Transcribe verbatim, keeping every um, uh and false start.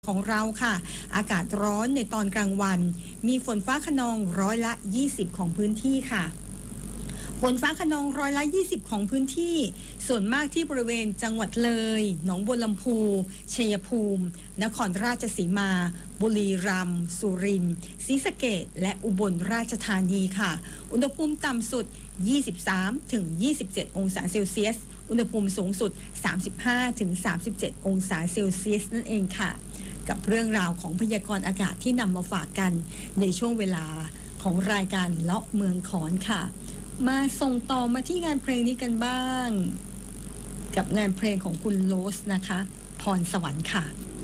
ของเราค่ะอากาศร้อนในตอนกลางวันมีฝนฟ้าคะนองร้อยละยี่สิบของพื้นที่ค่ะฝนฟ้าคะนองร้อยละยี่สิบของพื้นที่ส่วนมากที่บริเวณจังหวัดเลยหนองบัวลำพูชัยภูมินครราชสีมาบุรีรัมย์สุรินทร์ศรีสะเกษและอุบลราชธานีค่ะอุณหภูมิต่ำสุดยี่สิบสามถึงยี่สิบเจ็ดองศาเซลเซียสอุณหภูมิสูงสุดสามสิบห้าถึงสามสิบเจ็ดองศาเซลเซียสนั่นเองค่ะกับเรื่องราวของพยากรณ์อากาศที่นำมาฝากกันในช่วงเวลาของรายการเลาะเมืองขอนค่ะมาส่งต่อมาที่งานเพลงนี้กันบ้างกับงานเพลงของคุณโรสนะคะพรสวรรค์ค่ะ